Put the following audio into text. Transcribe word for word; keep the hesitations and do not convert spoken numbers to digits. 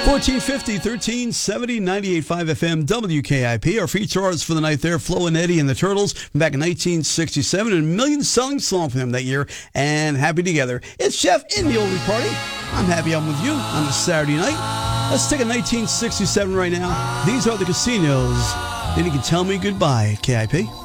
fourteen fifty, thirteen seventy, ninety-eight point five F M, W K I P. Our feature artists for the night there, Flo and Eddie and the Turtles from back in nineteen sixty-seven, and a million-selling song for them that year, and Happy Together. It's Chef in the Oldie Party. I'm happy I'm with you on a Saturday night. Let's take a nineteen sixty-seven right now. These are the Casinos. Then you can tell me goodbye, K I P.